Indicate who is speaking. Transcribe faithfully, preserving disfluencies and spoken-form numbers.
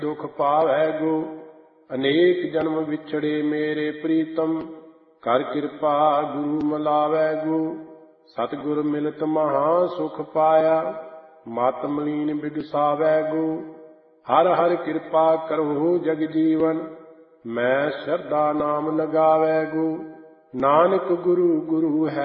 Speaker 1: ਦੁਖ ਪਾਵੈ ਗੋ। ਅਨੇਕ ਜਨਮ ਵਿਛੜੇ ਮੇਰੇ ਪ੍ਰੀਤਮ, ਕਰ ਕਿਰਪਾ ਗੁਰੂ ਮਿਲਾਵੈ ਗੋ। ਸਤਿਗੁਰ ਮਿਲਤ ਮਹਾ ਸੁਖ ਪਾਇਆ, ਮਤ ਮਲੀਨ ਬਿਗਸਾਵੈ ਗੋ। ਹਰ ਹਰ ਕਿਰਪਾ ਕਰਹੁ ਜਗ ਜੀਵਨ, ਮੈਂ ਸ਼ਰਧਾ ਨਾਮ ਲਗਾਵੈ ਗੋ। ਨਾਨਕ ਗੁਰੂ ਗੁਰੂ ਹੈ